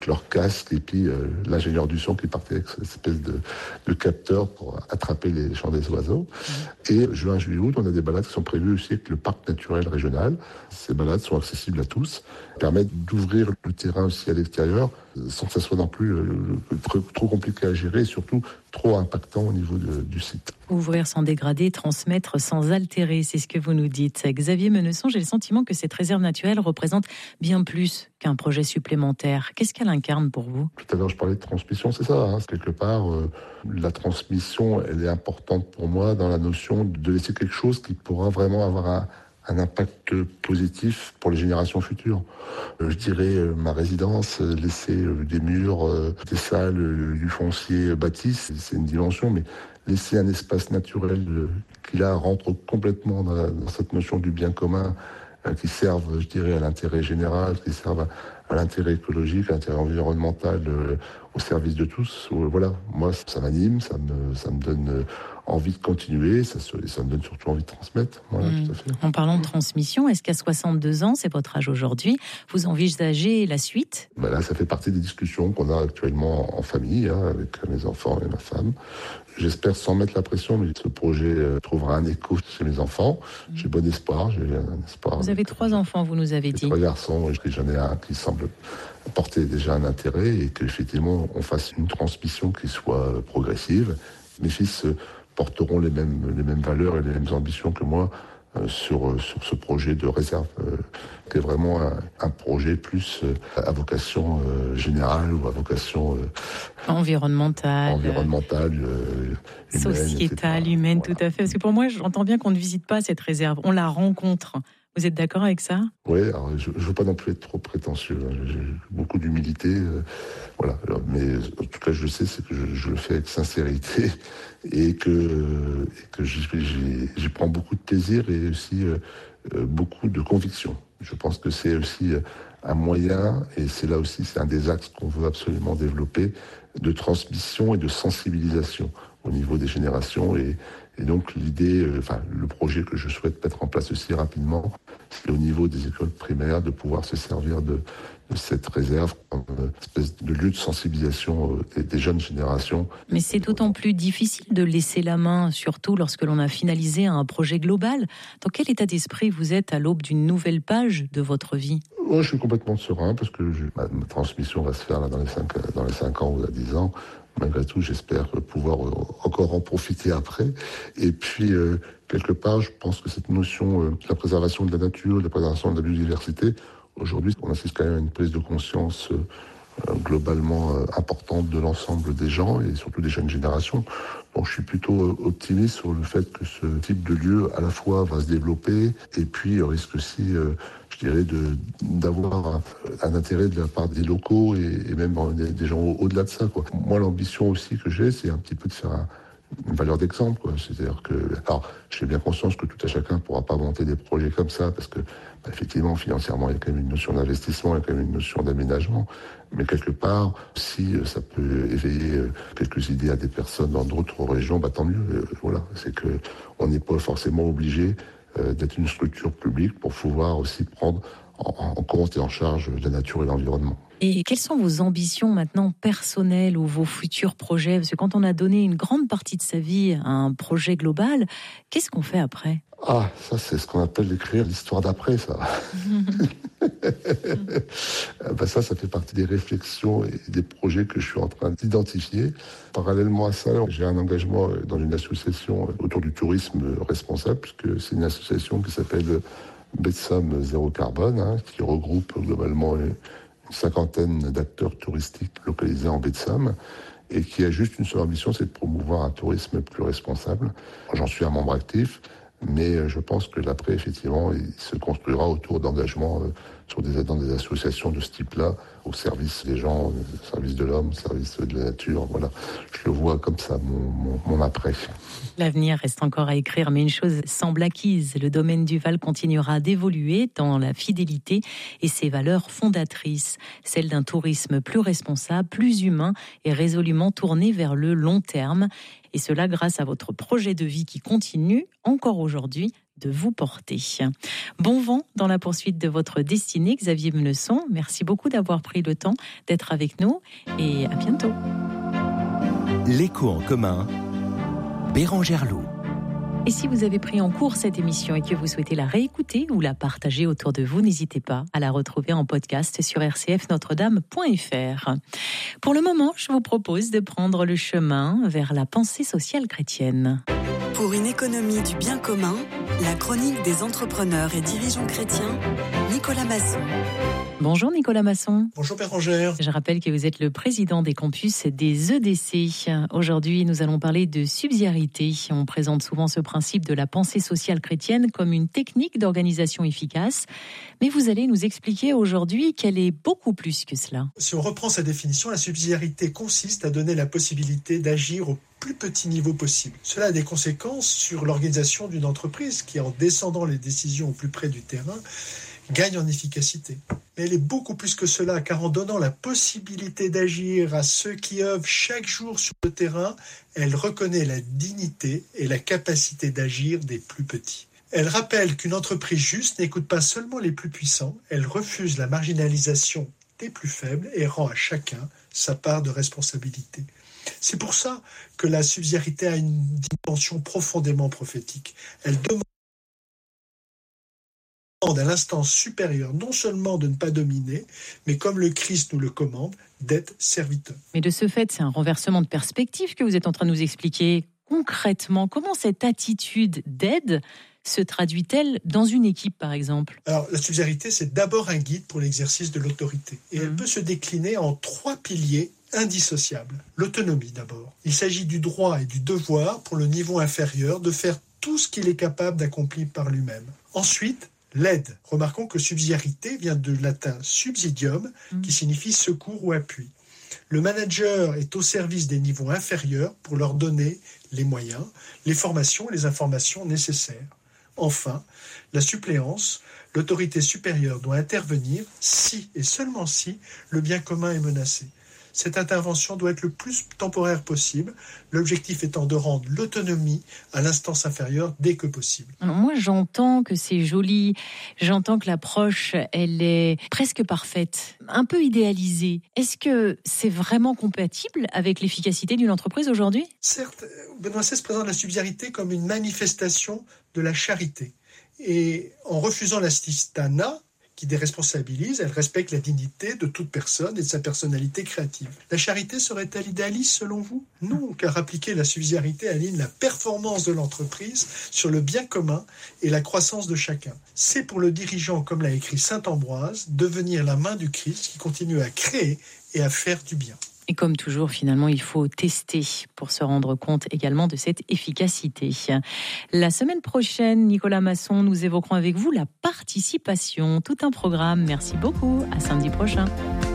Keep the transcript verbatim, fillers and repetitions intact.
leur casque et puis euh, l'ingénieur du son qui partait avec cette espèce de, de capteur pour attraper les chants des oiseaux. Mmh. Et juin, juillet, août, on a des balades qui sont prévues aussi avec le parc naturel régional. Ces balades sont accessibles à tous, permettent d'ouvrir le terrain aussi à l'extérieur sans que ça soit non plus euh, trop, trop compliqué à gérer et surtout trop impactant au niveau de, du site. Ouvrir sans dégrader, transmettre sans altérer, c'est ce que vous nous dites. Xavier Menesson, j'ai le sentiment que cette réserve naturelle représente bien plus qu'un projet supplémentaire. Qu'est-ce qu'elle incarne pour vous ? Tout à l'heure, je parlais de transmission, c'est ça. Hein, quelque part, euh, la transmission, elle est importante pour moi dans la notion de laisser quelque chose qui pourra vraiment avoir un, un impact positif pour les générations futures. Euh, je dirais, euh, ma résidence, euh, laisser euh, des murs, euh, des salles, euh, du foncier bâti, c'est, c'est une dimension, mais laisser un espace naturel euh, qui là rentre complètement dans, la, dans cette notion du bien commun, euh, qui servent, je dirais, à l'intérêt général, qui servent à, à l'intérêt écologique, à l'intérêt environnemental, euh, au service de tous. Euh, voilà, moi, ça m'anime, ça me, ça me donne euh, envie de continuer, ça, se, ça me donne surtout envie de transmettre. Voilà, mmh. Tout à fait. En parlant de transmission, est-ce qu'à soixante-deux ans, c'est votre âge aujourd'hui, vous envisagez la suite ? Ben là, ça fait partie des discussions qu'on a actuellement en famille, hein, avec mes enfants et ma femme. J'espère sans mettre la pression, mais ce projet euh, trouvera un écho chez mes enfants. Mmh. J'ai bon espoir, j'ai un espoir. Vous avez trois enfants, vous nous avez dit. Trois garçons, et j'en ai un qui semble porter déjà un intérêt et qu'effectivement on fasse une transmission qui soit progressive. Mes fils porteront les mêmes, les mêmes valeurs et les mêmes ambitions que moi euh, sur, sur ce projet de réserve, euh, qui est vraiment un, un projet plus euh, à vocation euh, générale ou à vocation euh, environnementale, environnementale euh, humaine, sociétale, humaine, voilà. Tout à fait. Parce que pour moi, j'entends bien qu'on ne visite pas cette réserve, on la rencontre. Vous êtes d'accord avec ça ? Oui, alors je ne veux pas non plus être trop prétentieux. Hein. J'ai beaucoup d'humilité. Euh, voilà. Alors, mais en tout cas, je le sais, c'est que je, je le fais avec sincérité et que, euh, et que j'y, j'y, j'y prends beaucoup de plaisir et aussi euh, euh, beaucoup de conviction. Je pense que c'est aussi un moyen, et c'est là aussi, c'est un des axes qu'on veut absolument développer, de transmission et de sensibilisation au niveau des générations. Et, et donc l'idée, euh, enfin le projet que je souhaite mettre en place aussi rapidement, c'est au niveau des écoles primaires de pouvoir se servir de, de cette réserve comme une espèce de lieu de sensibilisation euh, des, des jeunes générations. Mais c'est d'autant plus difficile de laisser la main, surtout lorsque l'on a finalisé un projet global. Dans quel état d'esprit vous êtes à l'aube d'une nouvelle page de votre vie ? Oh, je suis complètement serein parce que je, ma, ma transmission va se faire là, dans les cinq, dans les cinq ans ou à dix ans. Malgré tout, j'espère pouvoir encore en profiter après. Et puis, euh, quelque part, je pense que cette notion euh, de la préservation de la nature, de la préservation de la biodiversité, aujourd'hui, on assiste quand même à une prise de conscience euh, globalement euh, importante de l'ensemble des gens et surtout des jeunes générations. Donc, je suis plutôt optimiste sur le fait que ce type de lieu, à la fois, va se développer et puis risque aussi... Euh, je dirais, de, d'avoir un, un intérêt de la part des locaux et, et même des, des gens au, au-delà de ça, quoi. Moi, l'ambition aussi que j'ai, c'est un petit peu de faire un, une valeur d'exemple, quoi. C'est-à-dire que, alors, j'ai bien conscience que tout à chacun ne pourra pas monter des projets comme ça, parce que, bah, effectivement, financièrement, il y a quand même une notion d'investissement, il y a quand même une notion d'aménagement. Mais quelque part, si ça peut éveiller quelques idées à des personnes dans d'autres régions, bah, tant mieux. Voilà. C'est que on n'est pas forcément obligé euh, d'être une structure publique pour pouvoir aussi prendre en, en compte et en charge la nature et l'environnement. Et quelles sont vos ambitions maintenant personnelles ou vos futurs projets ? Parce que quand on a donné une grande partie de sa vie à un projet global, qu'est-ce qu'on fait après ? Ah, ça c'est ce qu'on appelle écrire l'histoire d'après, ça. ben ça, ça fait partie des réflexions et des projets que je suis en train d'identifier. Parallèlement à ça, j'ai un engagement dans une association autour du tourisme responsable, puisque c'est une association qui s'appelle Betsam Zéro Carbone, hein, qui regroupe globalement une cinquantaine d'acteurs touristiques localisés en baie de Somme et qui a juste une seule ambition, c'est de promouvoir un tourisme plus responsable. J'en suis un membre actif, mais je pense que l'après, effectivement, il se construira autour d'engagements sur des, dans des associations de ce type-là, au service des gens, au service de l'homme, au service de la nature. Voilà, je le vois comme ça, mon, mon, mon après. L'avenir reste encore à écrire, mais une chose semble acquise. Le domaine du Val continuera d'évoluer dans la fidélité et ses valeurs fondatrices, celles d'un tourisme plus responsable, plus humain et résolument tourné vers le long terme. Et cela grâce à votre projet de vie qui continue, encore aujourd'hui, de vous porter. Bon vent dans la poursuite de votre destinée, Xavier Menesson. Merci beaucoup d'avoir pris le temps d'être avec nous et à bientôt. L'écho en commun, Bérangère Loup. Et si vous avez pris en cours cette émission et que vous souhaitez la réécouter ou la partager autour de vous, n'hésitez pas à la retrouver en podcast sur r c f notre dame point f r. Pour le moment, je vous propose de prendre le chemin vers la pensée sociale chrétienne. Pour une économie du bien commun, la chronique des entrepreneurs et dirigeants chrétiens, Nicolas Masson. Bonjour Nicolas Masson. Bonjour Bérangère. Je rappelle que vous êtes le président des campus des E D C. Aujourd'hui, nous allons parler de subsidiarité. On présente souvent ce principe de la pensée sociale chrétienne comme une technique d'organisation efficace. Mais vous allez nous expliquer aujourd'hui qu'elle est beaucoup plus que cela. Si on reprend sa définition, la subsidiarité consiste à donner la possibilité d'agir au plus petit niveau possible. Cela a des conséquences sur l'organisation d'une entreprise qui, en descendant les décisions au plus près du terrain, gagne en efficacité. Mais elle est beaucoup plus que cela, car en donnant la possibilité d'agir à ceux qui œuvrent chaque jour sur le terrain, elle reconnaît la dignité et la capacité d'agir des plus petits. Elle rappelle qu'une entreprise juste n'écoute pas seulement les plus puissants, elle refuse la marginalisation des plus faibles et rend à chacun sa part de responsabilité. C'est pour ça que la subsidiarité a une dimension profondément prophétique. Elle demande à l'instance supérieure non seulement de ne pas dominer, mais comme le Christ nous le commande, d'être serviteur. Mais de ce fait, c'est un renversement de perspective que vous êtes en train de nous expliquer. Concrètement, comment cette attitude d'aide se traduit-elle dans une équipe, par exemple ? Alors, la subsidiarité, c'est d'abord un guide pour l'exercice de l'autorité. Et mmh. elle peut se décliner en trois piliers indissociables. L'autonomie, d'abord. Il s'agit du droit et du devoir pour le niveau inférieur de faire tout ce qu'il est capable d'accomplir par lui-même. Ensuite, l'aide. Remarquons que subsidiarité vient du latin subsidium, mmh. qui signifie secours ou appui. Le manager est au service des niveaux inférieurs pour leur donner les moyens, les formations et les informations nécessaires. Enfin, la suppléance, l'autorité supérieure doit intervenir si et seulement si le bien commun est menacé. Cette intervention doit être le plus temporaire possible, l'objectif étant de rendre l'autonomie à l'instance inférieure dès que possible. Alors moi, j'entends que c'est joli, j'entends que l'approche, elle est presque parfaite, un peu idéalisée. Est-ce que c'est vraiment compatible avec l'efficacité d'une entreprise aujourd'hui ? Certes, Benoît seize présente la subsidiarité comme une manifestation de la charité. Et en refusant l'assistanat, qui déresponsabilise, elle respecte la dignité de toute personne et de sa personnalité créative. La charité serait-elle idéaliste selon vous ? Non, car appliquer la subsidiarité aligne la performance de l'entreprise sur le bien commun et la croissance de chacun. C'est pour le dirigeant, comme l'a écrit saint Ambroise, devenir la main du Christ qui continue à créer et à faire du bien. Et comme toujours, finalement, il faut tester pour se rendre compte également de cette efficacité. La semaine prochaine, Nicolas Masson, nous évoquerons avec vous la participation. Tout un programme. Merci beaucoup. À samedi prochain.